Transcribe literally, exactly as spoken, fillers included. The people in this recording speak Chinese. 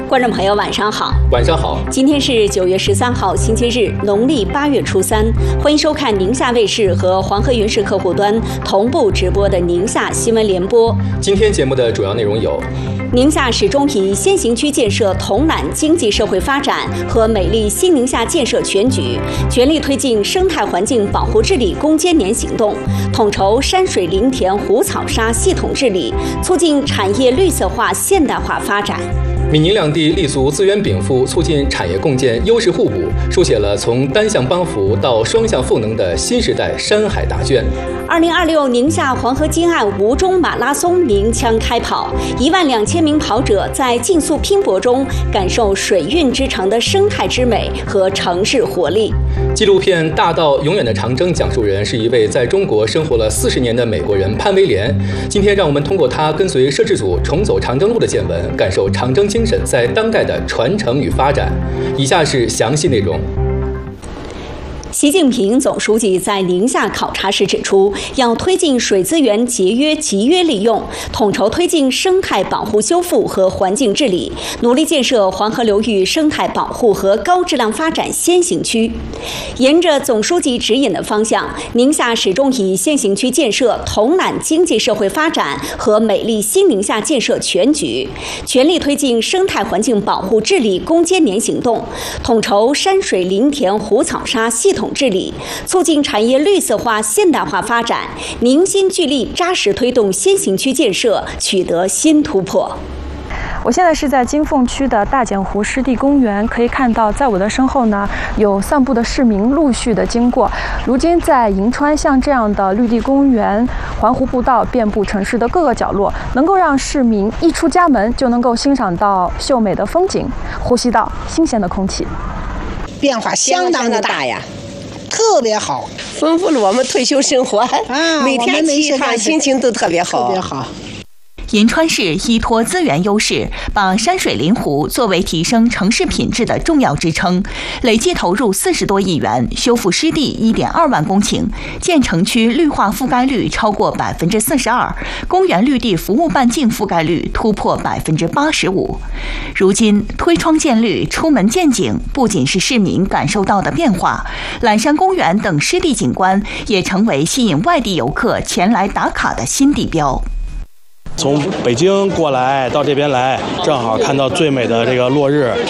观众朋友，晚上好。 晚上好。 今天是九月十三号，星期日，农历八月初三。欢迎收看宁夏卫视和黄河云视客户端同步直播的宁夏新闻联播。 今天节目的主要内容有： 宁夏始终以先行区建设统揽经济社会发展和美丽新宁夏建设全局，全力推进生态环境保护治理攻坚年行动，统筹山水林田湖草沙系统治理，促进产业绿色化现代化发展。 闽宁两地立足资源禀赋，促进产业共建优势互补，书写了从单向帮扶到双向赋能的新时代山海大卷。 二零二六宁夏黄河金岸吴中马拉松鸣枪开跑，一万两千名跑者在竞速拼搏中感受水运之城的生态之美和城市活力。 纪录片《大道永远的长征》讲述人是一位在中国生活了四十年的美国人潘威廉。今天让我们通过他跟随摄制组重走长征路的见闻，感受长征精神在当代的传承与发展。以下是详细内容。 习近平总书记在宁夏考察时指出，要推进水资源节约集约利用，统筹推进生态保护修复和环境治理，努力建设黄河流域生态保护和高质量发展先行区。沿着总书记指引的方向，宁夏始终以先行区建设统揽经济社会发展和美丽新宁夏建设全局，全力推进生态环境保护治理攻坚年行动，统筹山水林田湖草沙系统治理，促进产业绿色化现代化发展，凝心聚力扎实推动先行区建设取得新突破。 我现在是在金凤区的大剪湖湿地公园，可以看到在我的身后呢，有散步的市民陆续的经过。如今在银川，像这样的绿地公园、环湖步道遍布城市的各个角落，能够让市民一出家门就能够欣赏到秀美的风景，呼吸到新鲜的空气。 变化相当的大呀，特别好， 丰富了我们退休生活啊！ 每天去一趟，心情都特别好， 特别好。 银川市依托资源优势，把山水林湖作为提升城市品质的重要支撑，累计投入四十多亿元，修复湿地一点二万公顷，建成区绿化覆盖率超过百分之四十二，公园绿地服务半径覆盖率突破百分之八十五。如今推窗见绿、出门见景，不仅是市民感受到的变化，揽山公园等湿地景观也成为吸引外地游客前来打卡的新地标。 从北京过来到这边来，正好看到最美的这个落日。